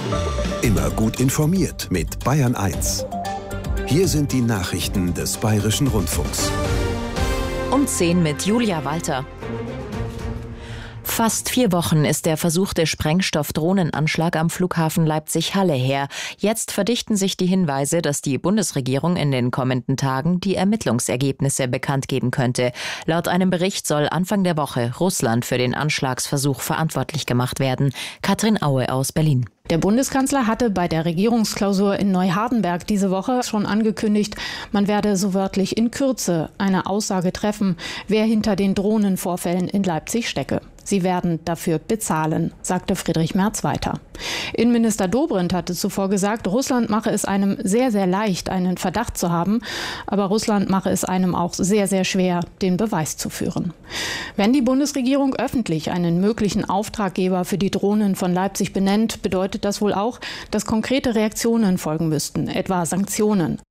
Immer gut informiert mit Bayern 1. Hier sind die Nachrichten des Bayerischen Rundfunks. Um 10 mit Julia Walter. Fast 4 Wochen ist der versuchte Sprengstoff-Drohnenanschlag am Flughafen Leipzig-Halle her. Jetzt verdichten sich die Hinweise, dass die Bundesregierung in den kommenden Tagen die Ermittlungsergebnisse bekannt geben könnte. Laut einem Bericht soll Anfang der Woche Russland für den Anschlagsversuch verantwortlich gemacht werden. Katrin Aue aus Berlin. Der Bundeskanzler hatte bei der Regierungsklausur in Neuhardenberg diese Woche schon angekündigt, man werde so wörtlich in Kürze eine Aussage treffen, wer hinter den Drohnenvorfällen in Leipzig stecke. Sie werden dafür bezahlen, sagte Friedrich Merz weiter. Innenminister Dobrindt hatte zuvor gesagt, Russland mache es einem sehr, sehr leicht, einen Verdacht zu haben. Aber Russland mache es einem auch sehr, sehr schwer, den Beweis zu führen. Wenn die Bundesregierung öffentlich einen möglichen Auftraggeber für die Drohnen von Leipzig benennt, bedeutet das wohl auch, dass konkrete Reaktionen folgen müssten, etwa Sanktionen.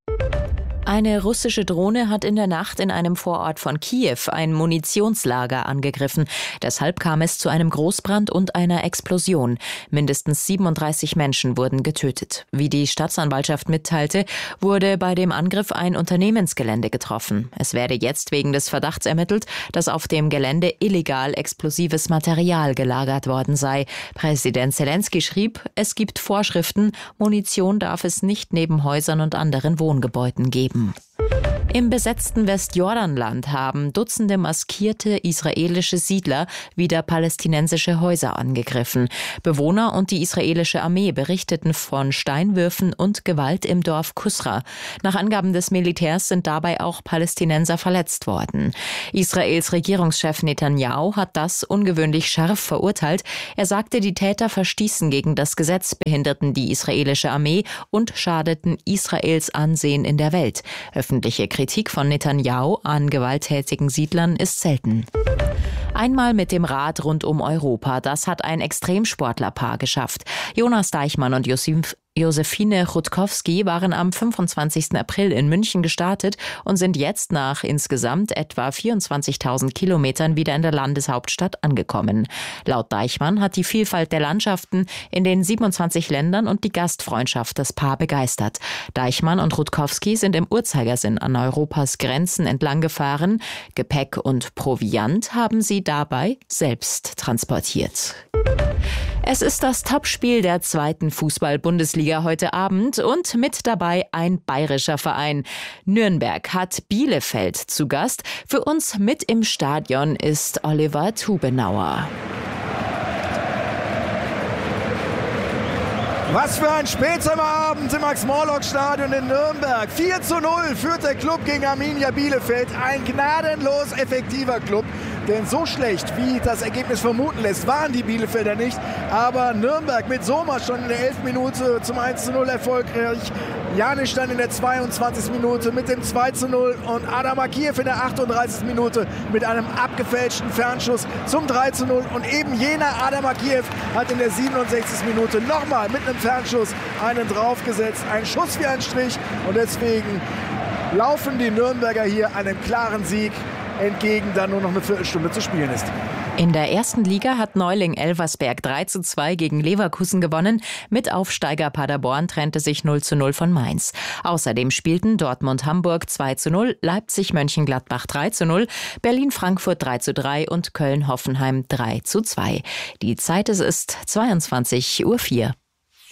Eine russische Drohne hat in der Nacht in einem Vorort von Kiew ein Munitionslager angegriffen. Deshalb kam es zu einem Großbrand und einer Explosion. Mindestens 37 Menschen wurden getötet. Wie die Staatsanwaltschaft mitteilte, wurde bei dem Angriff ein Unternehmensgelände getroffen. Es werde jetzt wegen des Verdachts ermittelt, dass auf dem Gelände illegal explosives Material gelagert worden sei. Präsident Zelensky schrieb, es gibt Vorschriften, Munition darf es nicht neben Häusern und anderen Wohngebäuden geben. Im besetzten Westjordanland haben Dutzende maskierte israelische Siedler wieder palästinensische Häuser angegriffen. Bewohner und die israelische Armee berichteten von Steinwürfen und Gewalt im Dorf Kusra. Nach Angaben des Militärs sind dabei auch Palästinenser verletzt worden. Israels Regierungschef Netanyahu hat das ungewöhnlich scharf verurteilt. Er sagte, die Täter verstießen gegen das Gesetz, behinderten die israelische Armee und schadeten Israels Ansehen in der Welt. Öffentliche Kritik von Netanyahu an gewalttätigen Siedlern ist selten. Einmal mit dem Rad rund um Europa, das hat ein Extremsportlerpaar geschafft. Jonas Deichmann und Josephine Rutkowski waren am 25. April in München gestartet und sind jetzt nach insgesamt etwa 24.000 Kilometern wieder in der Landeshauptstadt angekommen. Laut Deichmann hat die Vielfalt der Landschaften in den 27 Ländern und die Gastfreundschaft das Paar begeistert. Deichmann und Rutkowski sind im Uhrzeigersinn an Europas Grenzen entlang gefahren. Gepäck und Proviant haben sie dabei selbst transportiert. Es ist das Topspiel der 2. Fußball-Bundesliga heute Abend und mit dabei ein bayerischer Verein. Nürnberg hat Bielefeld zu Gast. Für uns mit im Stadion ist Oliver Tubenauer. Was für ein Spätsommerabend im Max-Morlock-Stadion in Nürnberg. 4:0 führt der Club gegen Arminia Bielefeld. Ein gnadenlos effektiver Club. Denn so schlecht, wie das Ergebnis vermuten lässt, waren die Bielefelder nicht. Aber Nürnberg mit Sommer schon in der 11. Minute zum 1:0 erfolgreich. Janisch dann in der 22. Minute mit dem 2:0 und Adam Akiev in der 38. Minute mit einem abgefälschten Fernschuss zum 3:0. Und eben jener Adam Akiev hat in der 67. Minute nochmal mit einem Fernschuss einen draufgesetzt. Ein Schuss wie ein Strich. Und deswegen laufen die Nürnberger hier einem klaren Sieg entgegen, da nur noch eine Viertelstunde zu spielen ist. In der 1. Liga hat Neuling Elversberg 3:2 gegen Leverkusen gewonnen. Mit Aufsteiger Paderborn trennte sich 0:0 von Mainz. Außerdem spielten Dortmund-Hamburg 2:0, Leipzig-Mönchengladbach 3:0, Berlin-Frankfurt 3:3 und Köln-Hoffenheim 3:2. Die Zeit ist 22:04 Uhr.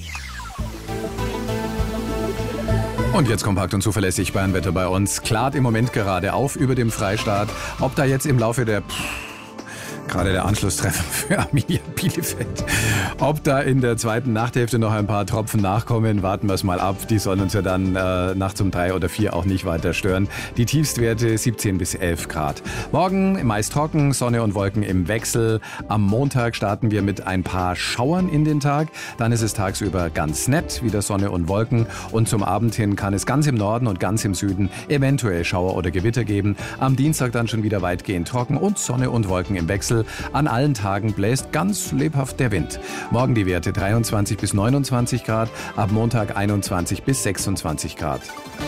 Und jetzt kompakt und zuverlässig Bayernwetter bei uns. Klart im Moment gerade auf über dem Freistaat. Ob da jetzt im Laufe der gerade der Anschlusstreffer für Arminia Bielefeld. Ob da in der zweiten Nachthälfte noch ein paar Tropfen nachkommen, warten wir es mal ab. Die sollen uns ja dann nachts um 3 oder 4 auch nicht weiter stören. Die Tiefstwerte 17 bis 11 Grad. Morgen meist trocken, Sonne und Wolken im Wechsel. Am Montag starten wir mit ein paar Schauern in den Tag. Dann ist es tagsüber ganz nett, wieder Sonne und Wolken. Und zum Abend hin kann es ganz im Norden und ganz im Süden eventuell Schauer oder Gewitter geben. Am Dienstag dann schon wieder weitgehend trocken und Sonne und Wolken im Wechsel. An allen Tagen bläst ganz lebhaft der Wind. Morgen die Werte 23 bis 29 Grad, ab Montag 21 bis 26 Grad.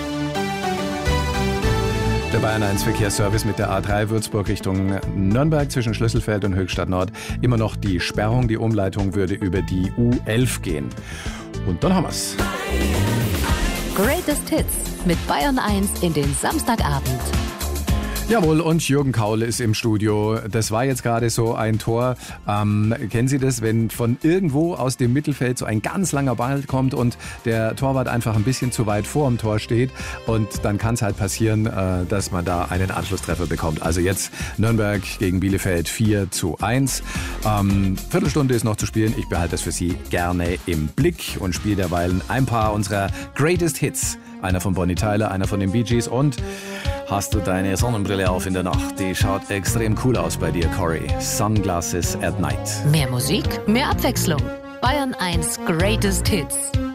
Der Bayern 1 Verkehrsservice mit der A3 Würzburg Richtung Nürnberg zwischen Schlüsselfeld und Höchstadt Nord. Immer noch die Sperrung, die Umleitung würde über die U11 gehen. Und dann haben wir's. Greatest Hits mit Bayern 1 in den Samstagabend. Jawohl, und Jürgen Kaule ist im Studio. Das war jetzt gerade so ein Tor. Kennen Sie das, wenn von irgendwo aus dem Mittelfeld so ein ganz langer Ball kommt und der Torwart einfach ein bisschen zu weit vor dem Tor steht und dann kann es halt passieren, dass man da einen Anschlusstreffer bekommt. Also jetzt Nürnberg gegen Bielefeld 4:1. Viertelstunde ist noch zu spielen. Ich behalte das für Sie gerne im Blick und spiele derweilen ein paar unserer Greatest Hits. Einer von Bonnie Tyler, einer von den Bee Gees und hast du deine Sonnenbrille auf in der Nacht? Die schaut extrem cool aus bei dir, Corey. Sunglasses at Night. Mehr Musik, mehr Abwechslung. Bayern 1 Greatest Hits.